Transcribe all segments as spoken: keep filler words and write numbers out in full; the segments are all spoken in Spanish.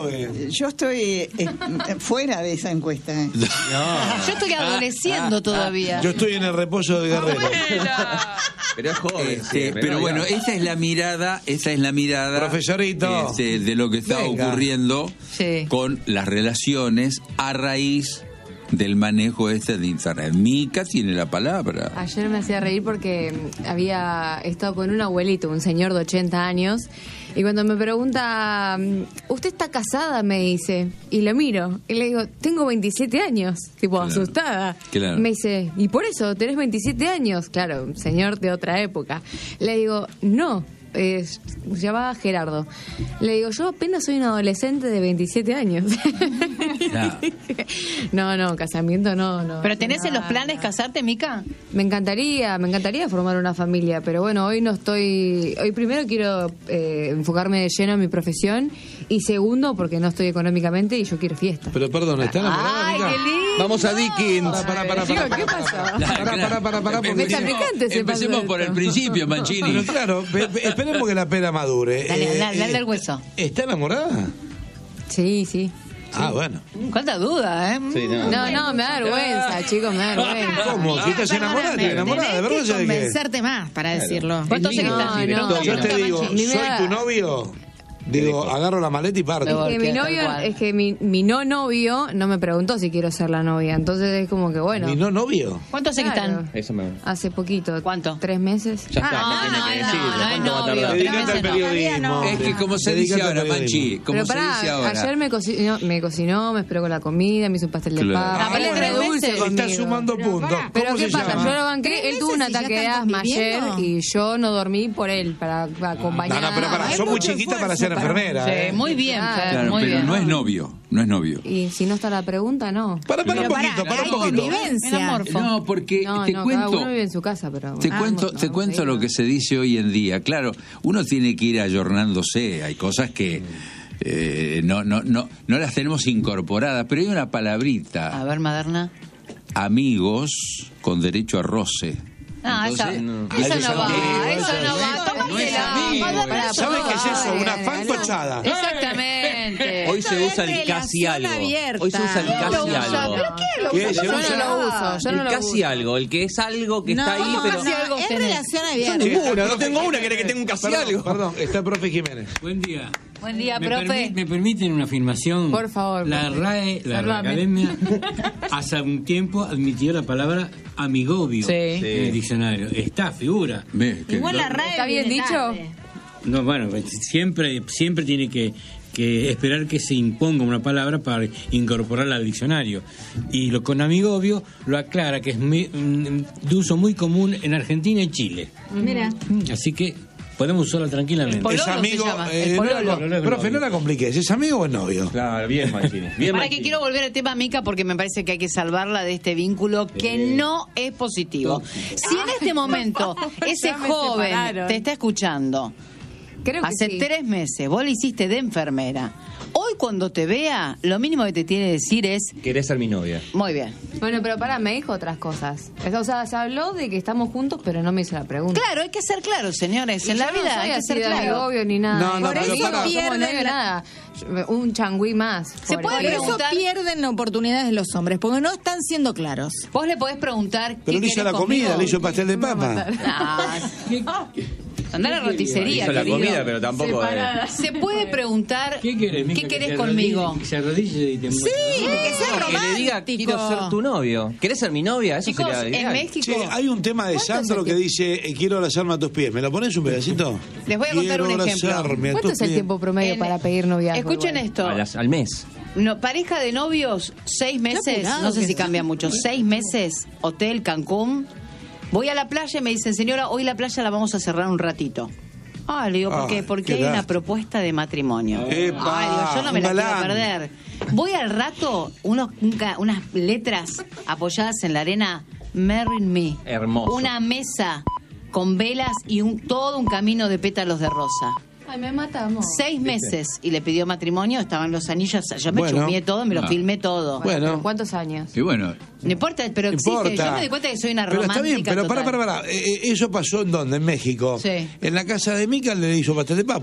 Yo estoy eh, fuera de esa encuesta. ¿eh? No. Yo estoy adoleciendo Ah, ah, todavía. Yo estoy en el reposo de Guerrero. Pero es joven. Este, siempre, pero ¿no? bueno, Digamos. esa es la mirada, esa es la mirada, Profesorito. este, de lo que está Venga. ocurriendo Sí. con las relaciones a raíz del manejo este de internet. Mica tiene la palabra. Ayer me hacía reír porque había estado con un abuelito, un señor de ochenta años, y cuando me pregunta, ¿usted está casada? Me dice, y lo miro, y le digo, tengo veintisiete años, tipo Claro. asustada. Claro. Me dice, ¿y por eso tenés veintisiete años? Claro, un señor de otra época. Le digo, no. Eh, se llamaba Gerardo. Le digo, yo apenas soy un adolescente de veintisiete años. Claro. No, no, casamiento no, no. ¿Pero tenés en los Nada, planes nada. casarte, Mica? Me encantaría, me encantaría formar una familia, pero bueno, hoy no estoy, hoy primero quiero eh, enfocarme de lleno en mi profesión y segundo porque no estoy económicamente y yo quiero fiesta. Pero perdón, ¿está enamorada? ¡Ay, Mica? qué lindo! Vamos a Dickens. Pará, pará, pará, Chicos, pará, ¿qué pará, pasó? pará, pará, pará, pará, pará, porque Está si no- picante ese Empecemos paso por de el esto. principio, Mancini. Pero claro, pe- pe- esperemos que la pena madure. Dale, Eh, dale, dale eh, el hueso. ¿Está enamorada? Sí, sí. Ah, bueno. Cuánta duda, ¿eh? Sí, no. No, no, me da vergüenza, chicos, me da vergüenza. ¿Cómo? Si estás enamorada, ¿estás enamorada? ¿De Tenés verdad que ya de qué? convencerte más para decirlo. ¿Cuánto hace que No, estás? no. Pregunta, Yo te pregunta, digo, Manchi. ¿soy tu novio? Digo, agarro la maleta y parto. Es que mi Tal novio, cual. es que mi, mi no novio no me preguntó si quiero ser la novia, entonces es como que bueno. ¿Mi no novio? ¿Cuánto hace que Claro. están? Eso me... Hace poquito. ¿¿Cuánto? ¿Tres meses. Ya está, Ah, no tiene no, que no, decirlo. no, ¿Cuánto no, va a tardar? novio. Dedicate al meses no. periodismo. Es que como se Dedicate dice al ahora, periodismo. Manchi, como Pero se pará, dice ahora. ayer me cocinó, me cocinó, me esperó con la comida, me hizo un pastel de Claro. papa. Ah, él es pero re tres dulce meses. conmigo. Está sumando puntos. Pero ¿Cómo ¿qué se pasa? llama? Yo lo banqué, ¿Tres él tuvo un meses y ya ataque de están asma ayer conviviendo? y yo no dormí por él, para, para acompañar. No, no, pero pará, Hay sos muy mucho chiquita para esfuerzo ser para- enfermera. Sí, ¿eh? muy bien, Claro, Fer, Claro, muy pero bien. no es novio, no es novio. Y si no está la pregunta, no. Para, para un Pero pará, poquito, para un hay poquito. convivencia. Enamorfo. No, porque No, te no, cada cuento, uno vive en su casa, pero... te Ah, cuento, no, te no, cuento sí, lo no. que se dice hoy en día. Claro, uno tiene que ir ayornándose. Hay cosas que eh, no, no, no, no las tenemos incorporadas, pero hay una A palabrita: ver, Maderna. amigos con derecho a roce. Ah, esa, Entonces, no. Ah, Esa eso no va, es eso no va. No es Tómatela. amigo. Maderna, ¿Sabes eso qué es no eso? va. Una fantochada. Exactamente. Hoy se usa el Relación casi algo. abierta. Hoy se usa el ¿Quién casi lo usa? algo. ¿Pero qué lo ¿Qué? usa? ¿Se Yo usa? no lo uso, yo no El lo casi uso. algo, el que es algo que No, está ahí, pero... casi algo es tenés? relación Yo abierta. ninguna, no tengo una, ¿querés que tenga un casi Perdón, algo? perdón, está el profe Jiménez. Buen día. Buen día, ¿Me, profe. permi- ¿Me permiten una afirmación? Por favor, La profe. RAE, la Salvame. Academia, hace un tiempo admitió la palabra amigobio Sí. en el diccionario. Está, figura. Ve, que- Igual la RAE ¿Está bien viene dicho? tarde. No, bueno, siempre, siempre tiene que, que esperar que se imponga una palabra para incorporarla al diccionario. Y lo con amigobio lo aclara que es muy- mm, de uso muy común en Argentina y Chile. Mira. Así que podemos usarla tranquilamente. El pololo Es amigo. se llama, eh, el no la- pololo. profe, no la compliques. ¿Es amigo o es novio? Claro, bien, Mancini. Bien, Para que Mancini. quiero volver al tema Mica porque me parece que hay que salvarla de este vínculo que no es positivo. Si en este momento ese Ya me joven separaron. te está escuchando, Creo que hace sí. tres meses vos le hiciste de enfermera, hoy cuando te vea, lo mínimo que te tiene que decir es, ¿Querés ser mi novia? muy bien. Bueno, pero pará, me dijo otras cosas. O sea, se habló de que estamos juntos, pero no me hizo la pregunta. Claro, hay que ser claros, señores. Y En yo la no vida soy hay que así ser de claros. amigobio ni nada. No, no, Por pero eso pará. Somos pierden novio, la- nada. Un changüí más. Se Por puede Por eso. eso preguntar- pierden oportunidades los hombres, porque no están siendo claros. Vos le podés preguntar Pero qué le hizo querés la comida, conmigo. le hizo el pastel de Me va a papa. matar. Ah, andá a la roticería, Hizo la querido. comida, pero tampoco... eh, Separada. Se puede preguntar ¿Qué querés, Mica? ¿qué Que querés se conmigo. arrodille- que se arrodille y te muestre. Sí, que sea que le diga, romántico. quiero ser tu novio. ¿Querés ser mi novia? Eso Chicos, sería en ideal. México Che, hay un tema de ¿Cuánto es Sandro el que tiempo? dice, eh, quiero abrazarme a tus pies. ¿Me lo pones un pedacito? Les voy a contar Quiero un ejemplo. abrazarme a ¿Cuánto tus es el pies. tiempo promedio En- para pedir noviazgo? Escuchen igual? esto. A las- al mes. No, pareja de novios, seis meses, apurado no sé que si está. cambia mucho, seis meses, hotel, Cancún. Voy a la playa y me dicen, señora, hoy la playa la vamos a cerrar un ratito. Ah, le digo, ¿por Ah, qué? Porque qué hay una lástima. propuesta de matrimonio. Epa, Ah, digo, yo no me un la quiero galán. perder. Voy al rato, unos, un ca- unas letras apoyadas en la arena, Marry Me. Hermoso. Una mesa con velas y un todo un camino de pétalos de rosa. Ay, me matamos. Seis meses y le pidió matrimonio, estaban los anillos, yo me Bueno. chusmeé todo, me lo Ah. filmé todo. Bueno. pero ¿cuántos años? Y bueno, No importa, pero No existe. importa. Yo me di cuenta que soy una Pero romántica. está bien, pero para, total. para, para. Eh, eh, ¿Eso pasó en dónde? ¿En México? Sí. En la casa de Mica le hizo pastel de papa.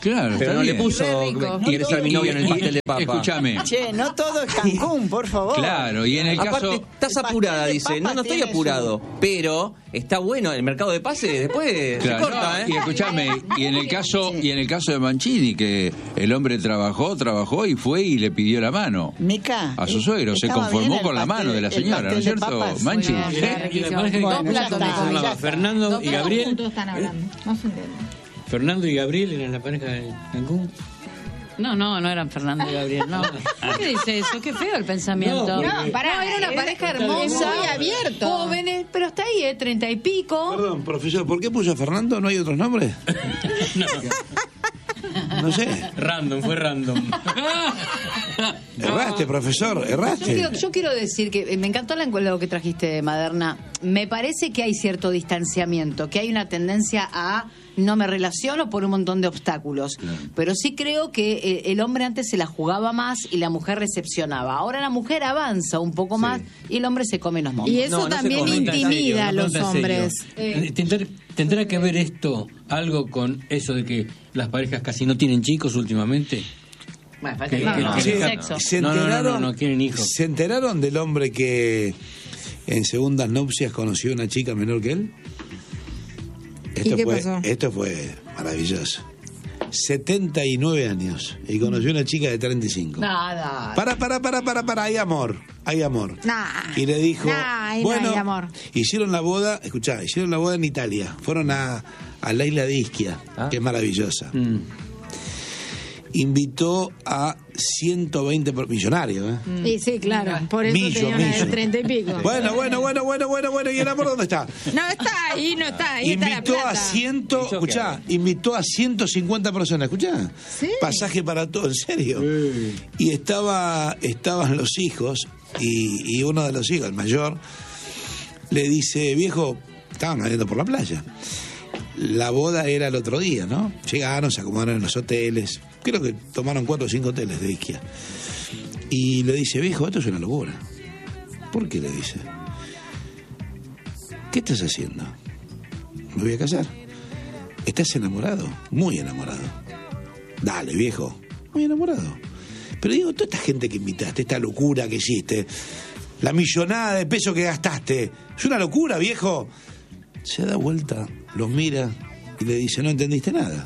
Claro, Pero está no le bien. puso, Re rico. ¿quieres ser mi novia en el pastel de papa? Escúchame. Che, no todo es Cancún, por favor. Claro, y en el Aparte, caso... estás el apurada, pastel de dice. papa No, no estoy tiene apurado. Pero está bueno, el mercado de pases después Claro, se corta, no, ¿eh? y escúchame, y en el caso y en el caso de Mancini, que el hombre trabajó, trabajó y fue y le pidió la mano Mica, a su eh, suegro, se estaba conformó bien el con la pastel- mano de la el señora, ¿no es pastel de cierto, papas. Manchi? Muy bien. Y la pareja Bueno, que ya está, se ya llamaba está. Fernando y ¿Qué Gabriel. juntos están hablando? No se entiende. Fernando y Gabriel eran la pareja de Cancún. No, no, no eran Fernando y Gabriel, no. ¿Por qué dice eso? Qué feo el pensamiento. No, No, pará, No, era una es- pareja es hermosa, muy abierto. jóvenes, pero hasta ahí, ¿eh? Treinta y pico. Perdón, profesor, ¿por qué puso a Fernando? ¿No hay otros nombres? No, No sé. random, fue random. Erraste, profesor, Yo erraste. quiero, yo quiero decir que eh, me encantó la encuesta que trajiste, Maderna. Me parece que hay cierto distanciamiento, que hay una tendencia a no me relaciono por un montón de obstáculos. Pero sí creo que eh, el hombre antes se la jugaba más y la mujer recepcionaba. Ahora la mujer avanza un poco más y el hombre se come los mocos. Y eso No, no se también comenta, intimida a En serio, los no pregunta en hombres. serio. Eh, ¿Tendrá, tendrá que ver esto algo con eso de que las parejas casi no tienen chicos últimamente? Bueno, falta Que- que- que- no, que- el que- sexo. ¿Se No, no, no, enteraron, no, no quieren hijos. ¿Se enteraron del hombre que en segundas nupcias conoció a una chica menor que él? Esto qué fue, pasó? Esto fue maravilloso. setenta y nueve años y conoció a una chica de treinta y cinco. Nada. Para, para, para, para, para, hay amor, hay amor. Nah. Y le dijo, Nah, ahí no bueno, hay amor. hicieron la boda, escuchá, hicieron la boda en Italia, fueron a, a la isla de Ischia, Ah. que es maravillosa. Mm. Invitó a ciento veinte por- millonarios, ¿eh? Y sí, claro, por eso Millo, tenía una de millo. treinta y pico. Bueno, bueno, bueno, bueno, bueno, bueno, ¿y el amor dónde está? No está ahí, no está ahí, está la Invitó a plata. ciento, ¿Eso escuchá, invitó a ciento cincuenta personas, escuchá. Sí. Pasaje para todo, en serio. Y estaba, estaban los hijos, y, y uno de los hijos, el mayor, le dice, viejo, estaban caminando por la playa. La boda era el otro día, ¿no? Llegaron, se acomodaron en los hoteles. Creo que tomaron cuatro o cinco hoteles de Ischia. Y le dice, viejo, esto es una locura. ¿Por qué? Le dice. ¿Qué estás haciendo? Me voy a casar. ¿Estás enamorado? Muy enamorado. Dale, viejo. Muy enamorado. Pero digo, toda esta gente que invitaste, esta locura que hiciste, la millonada de pesos que gastaste, es una locura, viejo. Se da vuelta, los mira y le dice, no entendiste nada.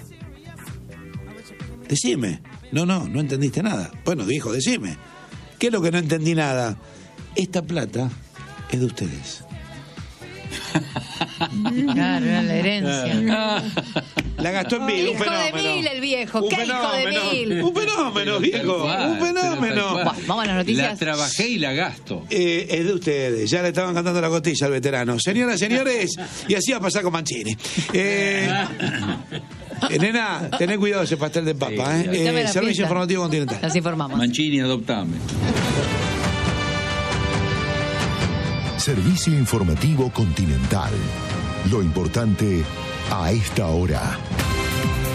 Decime. No, no, no entendiste nada. Bueno, viejo, decime. ¿Qué es lo que no entendí nada? Esta plata es de ustedes. Claro, era la herencia. La gastó en mil, un Hijo de fenómeno. mil el viejo, Un qué hijo de fenómeno, mil. Un fenómeno, viejo. Tal Un cual, fenómeno. tal cual. Bueno, vamos a las noticias. La trabajé y la gasto. Eh, es de ustedes, ya le estaban cantando la costilla al veterano. Señoras, señores, y así va a pasar con Mancini. Eh, eh, nena, tené cuidado ese pastel de papa, Sí, ¿eh? cuidado. Eh, Invítame a la Servicio fiesta. Informativo Continental. Nos informamos. Mancini, adoptame. Servicio Informativo Continental. Lo importante a esta hora.